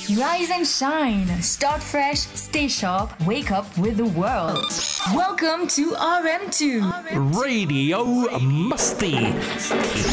Rise and shine. Start fresh, stay sharp, wake up with the world. Welcome to RM2 Radio Musti.